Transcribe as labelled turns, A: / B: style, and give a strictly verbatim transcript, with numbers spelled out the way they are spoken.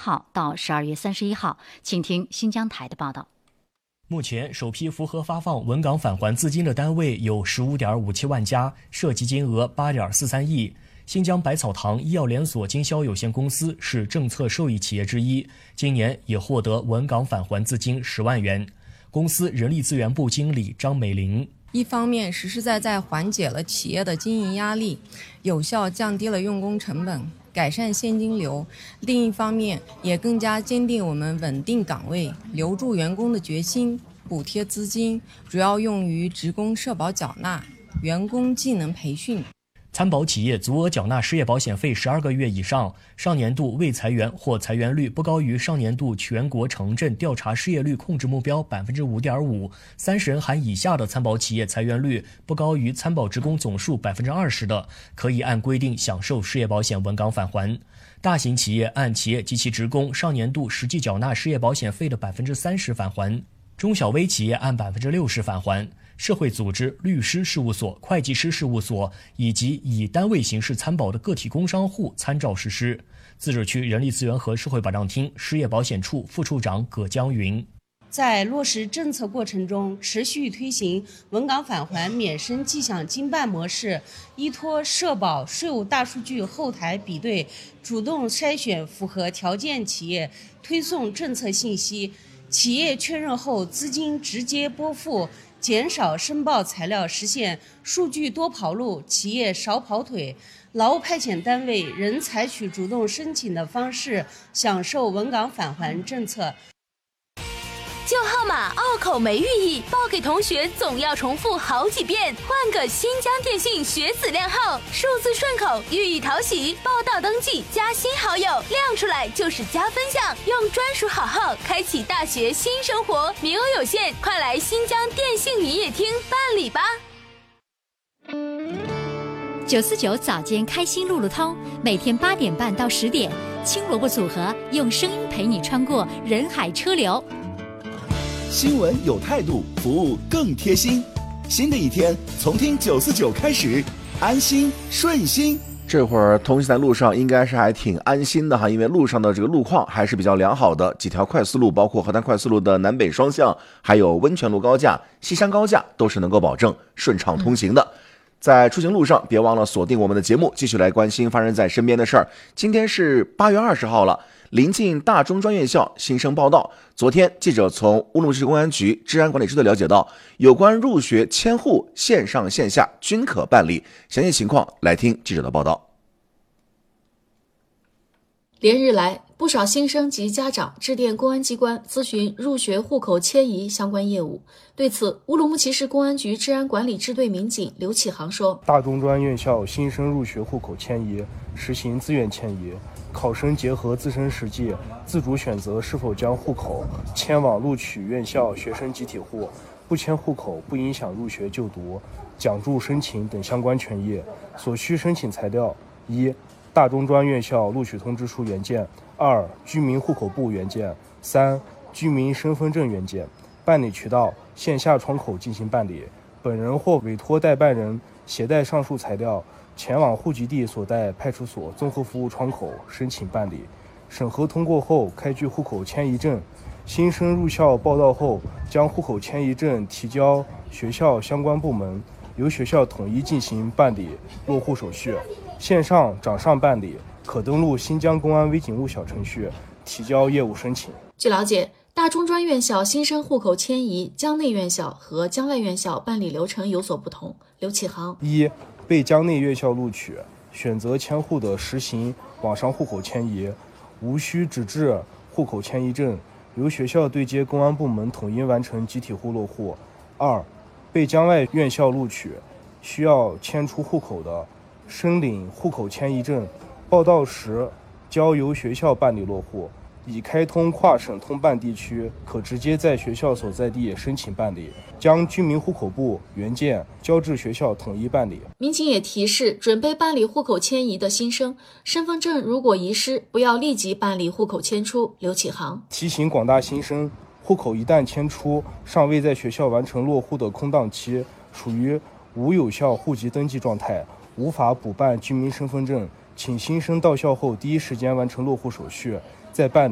A: 号到十二月三十一号，请听新疆台的报道。
B: 目前，首批符合发放稳岗返还资金的单位有 十五点五七万家，涉及金额 八点四三亿。新疆百草堂医药连锁经销有限公司是政策受益企业之一，今年也获得稳岗返还资金十万元。公司人力资源部经理张美玲：
C: 一方面实实在在缓解了企业的经营压力，有效降低了用工成本，改善现金流；另一方面也更加坚定我们稳定岗位、留住员工的决心。补贴资金主要用于职工社保缴纳、员工技能培训。
B: 参保企业足额缴纳失业保险费十二个月以上，上年度未裁员或裁员率不高于上年度全国城镇调查失业率控制目标 百分之五点五， 三十人含以下的参保企业裁员率不高于参保职工总数 百分之二十 的，可以按规定享受失业保险稳岗返还。大型企业按企业及其职工上年度实际缴纳失业保险费的 百分之三十 返还，中小微企业按 百分之六十 返还。社会组织、律师事务所、会计师事务所以及以单位形式参保的个体工商户参照实施。自治区人力资源和社会保障厅失业保险处副处长葛江云：
D: 在落实政策过程中，持续推行稳岗返还免申绩享经办模式，依托社保、税务大数据后台比对，主动筛选符合条件企业，推送政策信息，企业确认后资金直接拨付，减少申报材料，实现数据多跑路，企业少跑腿。劳务派遣单位仍采取主动申请的方式享受稳岗返还政策。
E: 旧号码拗口没寓意，报给同学总要重复好几遍。换个新疆电信学子靓号，数字顺口，寓意讨喜。报到登记加新好友，亮出来就是加分项。用专属好号开启大学新生活，名额有限，快来新疆电信营业厅办理吧。
A: 九四九早间开心路路通，每天八点半到十点，青萝卜组合用声音陪你穿过人海车流。
F: 新闻有态度，服务更贴心。新的一天从听九四九开始，安心顺心。
G: 这会儿通行在路上应该是还挺安心的哈，因为路上的这个路况还是比较良好的，几条快速路，包括河南快速路的南北双向，还有温泉路高架、西山高架，都是能够保证顺畅通行的。嗯，在出行路上，别忘了锁定我们的节目，继续来关心发生在身边的事儿。今天是八月二十号了，临近大中专院校新生报到。昨天，记者从乌鲁木齐公安局治安管理支队了解到，有关入学迁户线上线下均可办理。详细情况来听记者的报道。
H: 连日来，不少新生及家长致电公安机关咨询入学户口迁移相关业务。对此，乌鲁木齐市公安局治安管理支队民警刘启航说：
I: 大中专院校新生入学户口迁移实行自愿迁移，考生结合自身实际，自主选择是否将户口迁往录取院校学生集体户，不迁户口不影响入学就读、奖助申请等相关权益。所需申请材料：一、大中专院校录取通知书原件；二、居民户口簿原件；三、居民身份证原件。办理渠道：线下窗口进行办理，本人或委托代办人携带上述材料前往户籍地所在派出所综合服务窗口申请办理，审核通过后开具户口迁移证。新生入校报到后，将户口迁移证提交学校相关部门，由学校统一进行办理落户手续。线上掌上办理，可登录新疆公安微警务小程序提交业务申请。
H: 据了解，大中专院校新生户口迁移疆内院校和疆外院校办理流程有所不同。刘启航：
I: 一、被疆内院校录取，选择迁户的实行网上户口迁移，无需纸质户口迁移证，由学校对接公安部门统一完成集体户落户。二、被疆外院校录取，需要迁出户口的，申领户口迁移证，报到时交由学校办理落户。已开通跨省通办地区，可直接在学校所在地申请办理，将居民户口簿原件交至学校统一办理。
H: 民警也提示准备办理户口迁移的新生，身份证如果遗失，不要立即办理户口迁出。刘启航
I: 提醒广大新生，户口一旦迁出，尚未在学校完成落户的空档期，属于无有效户籍登记状态，无法补办居民身份证，请新生到校后第一时间完成落户手续，再办